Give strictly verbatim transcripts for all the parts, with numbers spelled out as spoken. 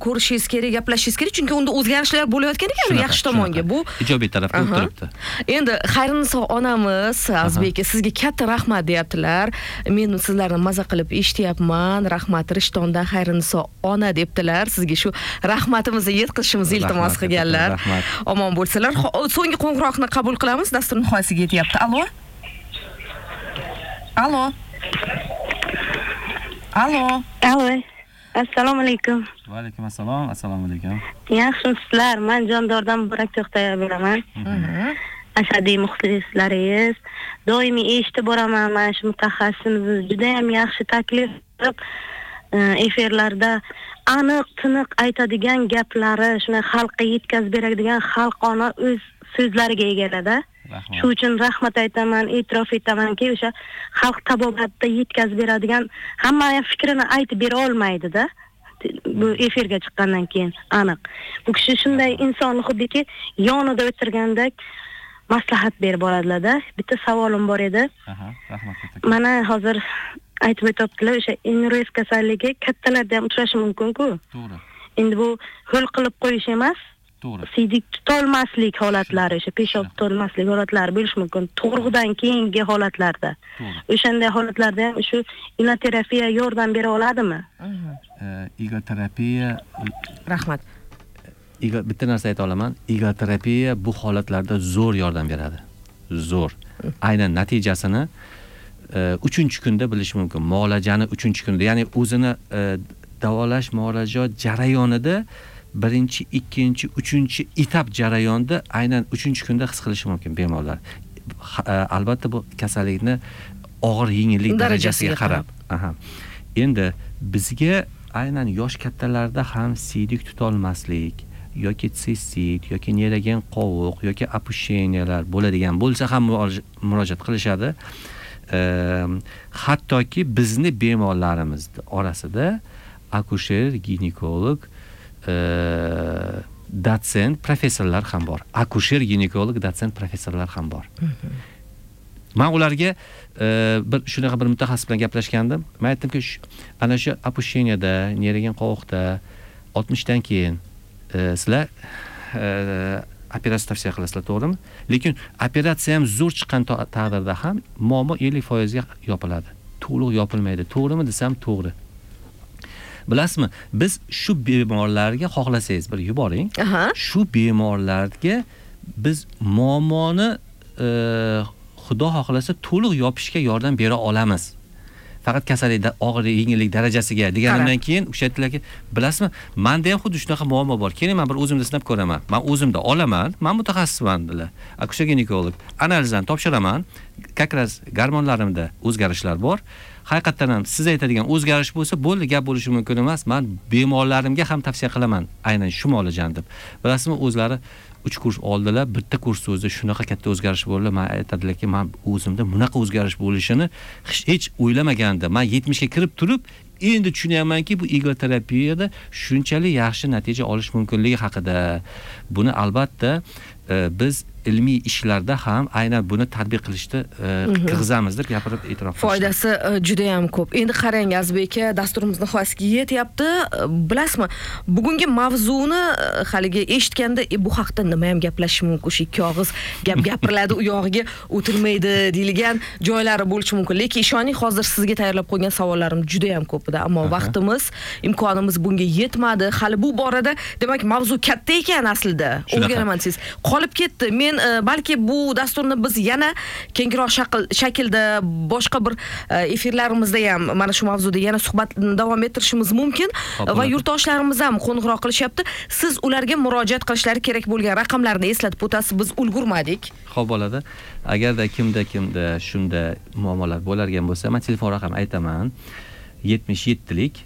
ko'rishingiz kerak, gaplashishingiz kerak, chunki unda o'zgarishlar bo'layotgan ekan yaxshi tomonga. Bu ijobiy tarafda turibdi. Endi Xayriniso onamiz Azbek sizga katta rahmat deyaptilar. Men sizlarni maza qilib eshityapman. Rahmat Rishtondan Xayriniso ona debdilar. Sizga shu rahmatimizni yetkazishimizni iltimos qilganlar. Omon bo'lsalar. So'nggi qo'ng'iroqni qabul qilamiz. Dastur nihoyasiga yetyapti. Allo. Allo. Allo. Allo. Assalomu alaykum. Va alaykum assalom. Assalomu alaykum. Yaxshimisizlar? Men Jondordan Burak To'xtaya beraman. Ashadiy muxlislaringiz. Doimiy eshitib boraman. Mana shu mutaxassisimiz juda ham yaxshi taklif qilib, efirlarda aniq, tiniq aytadigan gaplari, shuni xalqqa yetkazib beradigan xalqona o'z so'zlariga egaladi. Shu uchun rahmat aytaman, e'tirof etamanki, o'sha xalq tabobatida yetkazib beradigan hamma fikrini aytib bera olmaydi-da. Bu efirga chiqqandan keyin aniq. Bu kishi shunday insonni xuddiki yonida o'tirgandek maslahat berib boradilar-da. Bitta savolim bor edi. Aha, rahmat. Mana hozir aytib o'tibdilar, o'sha inres kasalligi kattalarda ham uchrashi mumkin-ku. To'g'ri. Endi bu ho'l qilib qo'yish emas. To'g'ri. Siydik tutolmaslik holatlari, o'sha peshob tutolmaslik holatlari bo'lishi mumkin. Tug'ruqdan keyingi holatlarda. O'shanday holatlarda ham shu immunoterapiya yordam bera oladimi? Igoterapiya rahmat. Igo bitta narsa ayta olaman. Igoterapiya bu holatlarda zo'r yordam beradi. Zo'r. Aynan natijasini uchinchi kunda bilish mumkin. Muolajani uchinchi kunda, ya'ni o'zini davolash muolaja jarayonida birinchi, ikkinchi, uchinchi etap jarayonda aynan uchinchi kunda his qilishi mumkin bemorlar. Albatta bu kasallikni og'ir yengillik darajasiga qarab. Aha. Endi bizga aynan yosh kattalarda ham siydik tutolmaslik yoki sistit yoki neragan qovuq yoki opusheniyalar bo'ladigan bo'lsa ham murojaat qilishadi. Hattoki bizni bemorlarimiz orasida akusher, ginekolog, dotsent, professorlar ham bor. Akusher, ginekolog, dotsent, professorlar ham bor. Men ularga bir shunaqa bir mutaxassis bilan gaplashgandim. Men aytdimki, ana shu opusheniyada, neragan qovoqda oltmishdan keyin sizlar operatsiya tavsiya qilasizlar, to'g'rimi? Lekin operatsiya ham zo'r chiqqan taqdirda ham muammo ellik foiz ga yopiladi. To'liq yopilmaydi. To'g'rimi desam, to'g'ri. Bilasizmi, biz shu bemorlarga xohlasangiz bir yuboring. Shu bemorlarga biz muammoni Xudo xohlasa to'liq yopishga yordam bera olamiz. Faqat kasallikda og'ir yengillik darajasiga deganimdan keyin o'sha aytdilarki, bilasizmi, menda ham xuddi shunaqa muammo bor. Keling, men bir o'zimda sinab ko'raman. Men o'zimda olaman, men mutaxassisman dedilar. Akusher ginekolog. Analizdan topshiraman. Kakras gormonlarimda o'zgarishlar bor. Haqiqatan ham siz aytadigan o'zgarish bo'lsa, bo'ldi, gap bo'lishi mumkin emas. Men bemorlarimga ham tavsiya qilaman aynan shu muolajani deb. Bilasizmi, o'zlari uch kurs oldilar, bitta kurs o'zida shunaqa katta o'zgarish bo'ldi. Men aytadilarki, men o'zimda bunaqa o'zgarish bo'lishini hech o'ylamagandim. Men yetmishga kirib turib, endi tushunyapmanki, bu igoterapiyada shunchalik yaxshi natija olish mumkinligi haqida. Buni albatta biz ilmiy ishlarda ham aynan buni tatbiq qilishda qilg'izamiz deb gapirib e'tirof qilishdi. Foydasi juda ham ko'p. Endi qarang, Azbek aka, dasturimiz nihoyasiga yetyapti. Bilasizmi, bugungi mavzuni haligi eshitganda bu haqda nima ham gaplash mumkin, o'sha ikki og'iz gap gapiriladi, u yog'iga o'tilmaydi deyilgan joylari bo'lishi mumkin. Lekin ishoning, hozir sizga tayyorlab qo'ygan savollarim juda ham ko'p edi, ammo vaqtimiz, imkonimiz bunga yetmadi. Hali bu borada, demak, mavzu katta ekan aslida. O'rganaman siz. Qolib ketdi. Men balki bu dasturni biz yana kengroq shaklda boshqa bir efirlarimizda ham mana shu mavzuda yana suhbatni davom ettirishimiz mumkin va yurtdoshlarimiz ham qo'ng'iroq qilishyapti. Siz ularga murojaat qilishlari kerak bo'lgan raqamlarni eslatib o'tasiz, biz ulgurmadik. Xo'p bo'ladi. Agarda kimda kimda shunda muammolar bo'largan bo'lsa, men telefon raqamini aytaman. yetmish yettilik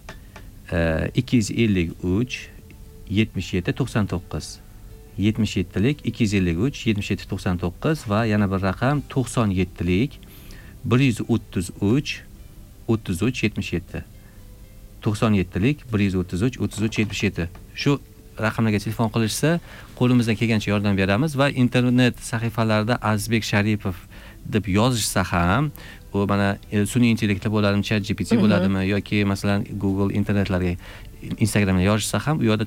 ikki yuz ellik uch yetmish yetti to'qson to'qqiz. yetmish yettilik ikki yuz ellik uch yetmish yetti to'qson to'qqiz va yana bir raqam to'qson yettilik bir yuz o'ttiz uch o'ttiz uch yetmish yetti. to'qson yettilik bir yuz o'ttiz uch o'ttiz uch yetmish yetti. Shu raqamlarga telefon qilishsa, qo'limizdan kelgancha yordam beramiz va internet sahifalarida Azbek Sharipov deb yozishsa ham, u mana sun'iy intellektli bo'ladimi, ChatGPT bo'ladimi yoki masalan Google internetlarga Instagramga yozishsa ham u yerda